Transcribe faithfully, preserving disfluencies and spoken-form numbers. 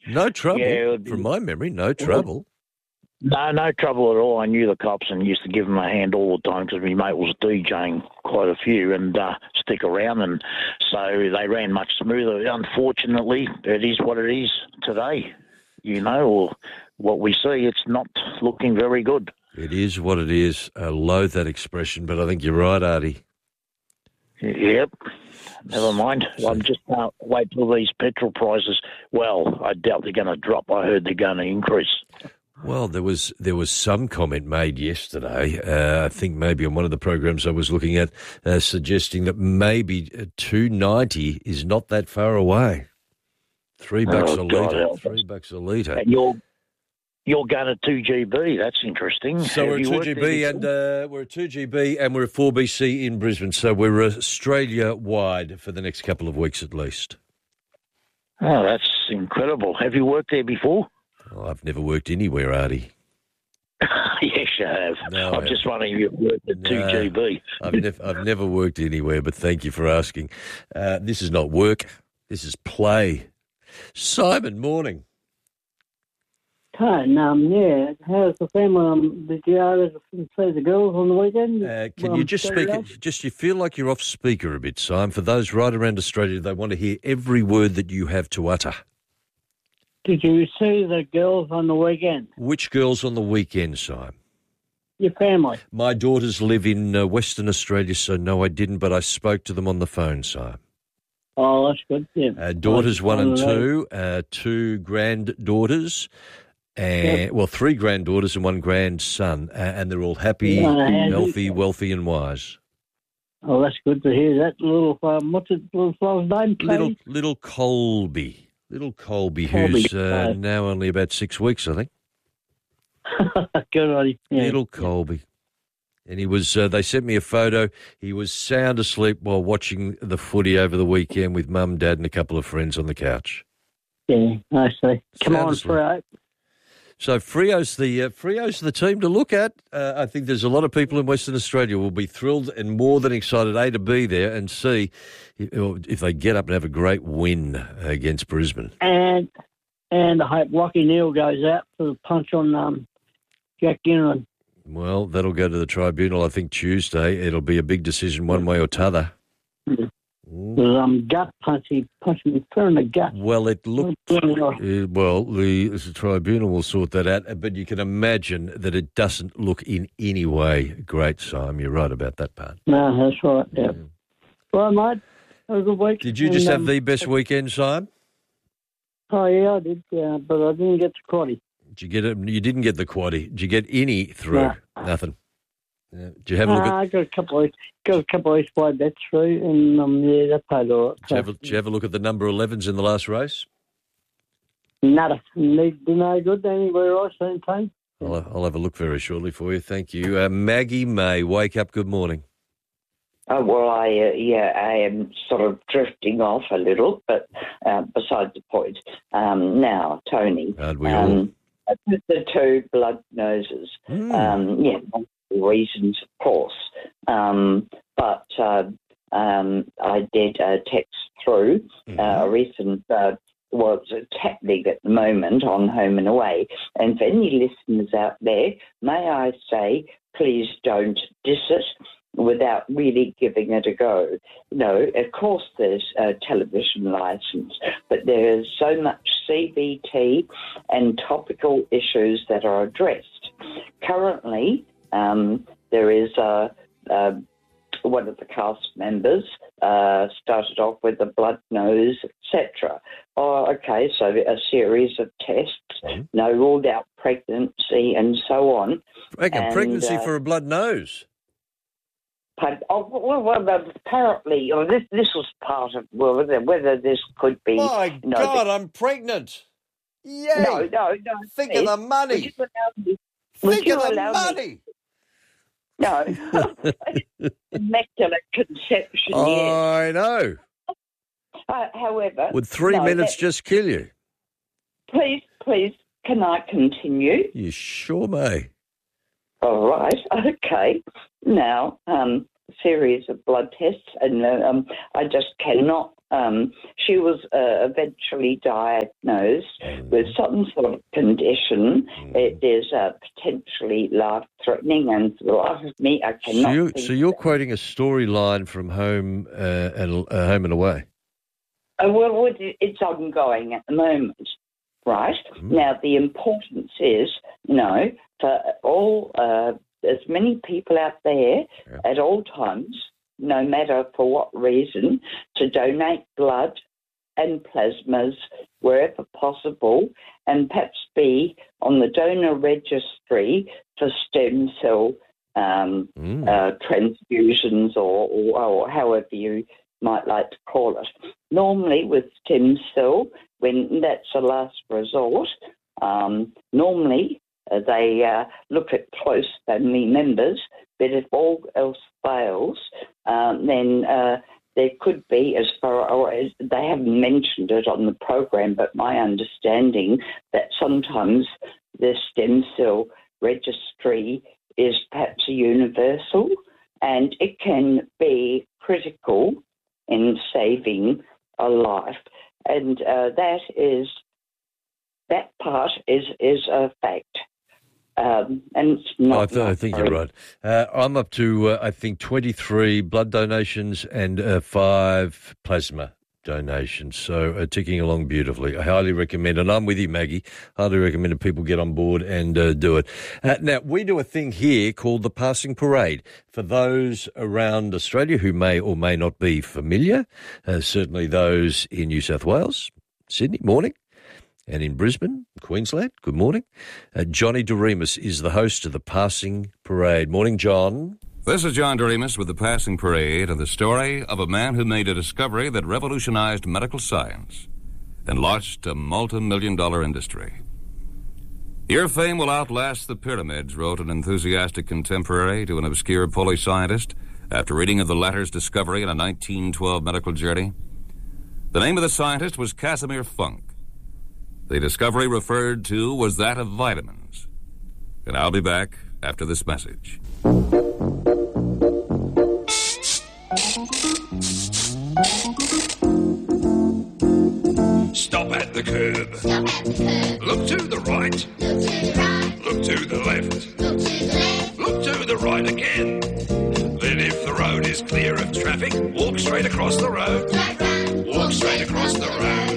No trouble, Yeah, from my memory, no trouble. No, no trouble at all. I knew the cops and used to give them a hand all the time because my mate was DJing quite a few and uh, stick around, and so they ran much smoother. Unfortunately, it is what it is today, you know, or what we see. It's not looking very good. It is what it is. I loathe that expression, but I think you're right, Artie. Yep. Never mind. I'm just uh, wait till these petrol prices. Well, I doubt they're going to drop. I heard they're going to increase. Well, there was there was some comment made yesterday, uh, I think maybe on one of the programs I was looking at, uh, suggesting that maybe two ninety is not that far away. Three bucks Oh, a God, litre. help us. Three bucks a litre. And you're you're going to two G B. That's interesting. So Have we're at you two worked G there B before? and uh, we're at two G B and we're at four B C in Brisbane. So we're Australia wide for the next couple of weeks at least. Oh, that's incredible. Have you worked there before? Oh, I've never worked anywhere, Artie. Yes, you have. No, I'm I just wondering if you've worked at No, two G B. I've never, I've never worked anywhere, but thank you for asking. Uh, this is not work. This is play. Simon, morning. Hi, um, yeah. How's the family? Um, did you uh, see the girls on the weekend? Uh, can Um, you just speak? Saturday? Just you feel like you're off speaker a bit, Simon. For those right around Australia, they want to hear every word that you have to utter. Did you see the girls on the weekend? Which girls on the weekend, Simon? Your family? My daughters live in uh, Western Australia, so no, I didn't, but I spoke to them on the phone, Simon. Oh, that's good. Yeah. Uh, daughters one and Oh, two, uh, two granddaughters, and Yep. well, three granddaughters and one grandson, uh, and they're all happy, Yeah, and- healthy, wealthy, and wise. Oh, that's good to hear. That little, um, what's it, little fella's name? Little Cody? little Colby, little Colby, Colby, who's uh, right. now only about six weeks, I think. Good on you. Yeah. Little Colby. And he was, uh, they sent me a photo. He was sound asleep while watching the footy over the weekend with mum, dad, and a couple of friends on the couch. Yeah, I see. Come Sound on, asleep. Fred. So Frio's the uh, Frio's the team to look at. Uh, I think there's a lot of people in Western Australia will be thrilled and more than excited, A, to be there and C, if, if they get up and have a great win against Brisbane. And and I hope Rocky Neal goes out for the punch on um, Jack Ginneran. Well, that'll go to the tribunal, I think, Tuesday. It'll be a big decision one way or t'other. The um, gut punch, he punched me fair in the gut. Well, it looked... Yeah. Uh, well, the, the tribunal will sort that out, but you can imagine that it doesn't look in any way great, Simon. You're right about that part. No, that's right, yeah. Well, mate, have a good week. Did you just And, have um, the best weekend, Simon? Oh, yeah, I did, yeah, but I didn't get to quaddy. Did you get it? You didn't get the quaddy. Did you get any through? No. Nothing. Yeah. Did you have a look Nah, at? I got a couple of got a couple of East Wide bets through, and um, yeah, that paid all right. Did you, have a, did you have a look at the number elevens in the last race? Nada. Need do no good anywhere I seen time. I'll, I'll have a look very shortly for you. Thank you, uh, Maggie May. Wake up. Good morning. Oh, well, I uh, yeah, I am sort of drifting off a little, but uh, beside the point. Um, now, Tony, Aren't we all? um, the two blood noses. Mm. Um, yeah, multiple reasons, of course. Um, but uh, um, I did uh, text through Mm-hmm. uh, a recent. Uh, well, it's happening at the moment on Home and Away. And for any listeners out there, may I say, please don't diss it without really giving it a go. No, of course there's a television licence, but there is so much C B T and topical issues that are addressed. Currently, um, there is a, a one of the cast members uh, started off with a blood nose, et cetera. Oh, okay, so a series of tests, Mm-hmm. no ruled out pregnancy and so on. Like a And, pregnancy uh, for a blood nose. But, oh, well, well, apparently, or this this was part of well, whether, whether this could be. My no, God, I'm pregnant. Yay! No, no, no. Think please. of the Would money. you allow me? Would Think you of the allow me? money. No. Immaculate conception, yes. I know. Uh, however, Would three no, minutes that- just kill you? please, please, can I continue? You sure may. All right, okay. Now, um, series of blood tests, and uh, um, I just cannot Um, she was uh, eventually diagnosed Mm. with some sort of condition. Mm. It is uh, potentially life-threatening, and for the life of me, I So, cannot you, think so you're that- quoting a storyline from Home uh, and uh, Home and Away. Uh, well, it- it's ongoing at the moment, right? Mm. Now, the importance is, you know, for all, uh, as many people out there Yeah. at all times, no matter for what reason, to donate blood and plasmas wherever possible, and perhaps be on the donor registry for stem cell um, Mm. uh, transfusions or, or, or however you might like to call it. Normally with stem cell, when that's a last resort, um, normally uh, they uh, look at close family members, but if all else fails, um, then uh, there could be, as far or as they haven't mentioned it on the program, but my understanding that sometimes the stem cell registry is perhaps universal, and it can be critical in saving a life. And uh, that is, that part is, is a fact. Um, and it's not. I, th- I think you're right. Uh, I'm up to, uh, I think, twenty-three blood donations and uh, five plasma donations. So uh, ticking along beautifully. I highly recommend, and I'm with you, Maggie, highly recommend that people get on board and uh, do it. Uh, now, we do a thing here called the Passing Parade. For those around Australia who may or may not be familiar, uh, certainly those in New South Wales, Sydney, morning. And in Brisbane, Queensland, good morning. Uh, Johnny Doremus is the host of the Passing Parade. Morning, John. This is John Doremus with the Passing Parade and the story of a man who made a discovery that revolutionized medical science and launched a multi-million dollar industry. Your fame will outlast the pyramids, wrote an enthusiastic contemporary to an obscure Polish scientist after reading of the latter's discovery in a nineteen twelve medical journey. The name of the scientist was Casimir Funk. The discovery referred to was that of vitamins. And I'll be back after this message. Stop at the curb. Stop at the curb. Look to the right. Look to the right. Look to the left. Look to the left. Look to the right again. Then if the road is clear of traffic, walk straight across the road. Right round. Walk straight across the road.